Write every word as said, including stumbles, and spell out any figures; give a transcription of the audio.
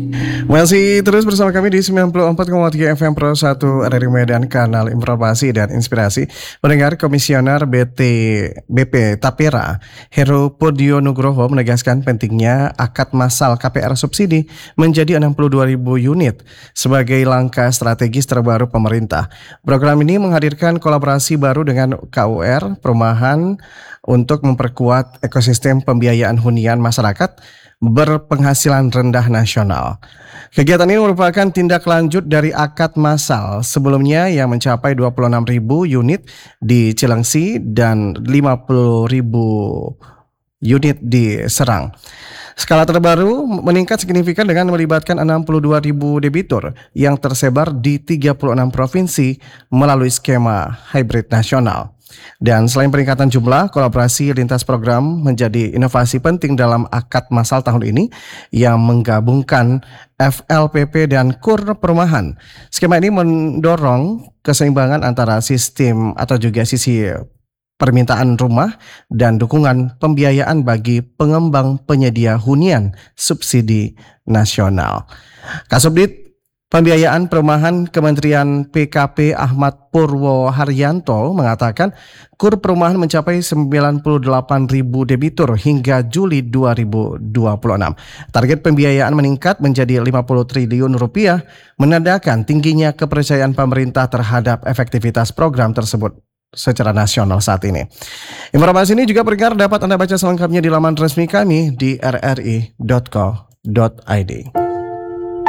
Masih terus bersama kami di sembilan puluh empat koma tiga F M Pro satu R R I Medan, kanal informasi dan inspirasi. Pendengar, Komisioner B T B P Tapera, Heru Podio Nugroho menegaskan pentingnya akad massal K P R subsidi menjadi enam puluh dua ribu unit sebagai langkah strategis terbaru pemerintah. Program ini menghadirkan kolaborasi baru dengan K U R Perumahan untuk memperkuat ekosistem pembiayaan hunian masyarakat berpenghasilan rendah nasional. Kegiatan ini merupakan tindak lanjut dari akad massal sebelumnya yang mencapai dua puluh enam ribu unit di Cilengsi dan lima puluh ribu unit di Serang. Skala terbaru meningkat signifikan dengan melibatkan enam puluh dua ribu debitur yang tersebar di tiga puluh enam provinsi melalui skema hybrid nasional. Dan selain peningkatan jumlah, kolaborasi lintas program menjadi inovasi penting dalam akad massal tahun ini yang menggabungkan F L P P dan Kur Perumahan. Skema ini mendorong keseimbangan antara sistem atau juga sisi permintaan rumah dan dukungan pembiayaan bagi pengembang penyedia hunian subsidi nasional. Kasubdit Pembiayaan Perumahan Kementerian P K P Ahmad Purwo Haryanto mengatakan Kur Perumahan mencapai sembilan puluh delapan ribu debitur hingga Juli dua ribu dua puluh enam. Target pembiayaan meningkat menjadi lima puluh triliun rupiah, menandakan tingginya kepercayaan pemerintah terhadap efektivitas program tersebut secara nasional saat ini. Informasi ini juga pendengar dapat Anda baca selengkapnya di laman resmi kami di r r i dot co dot i d.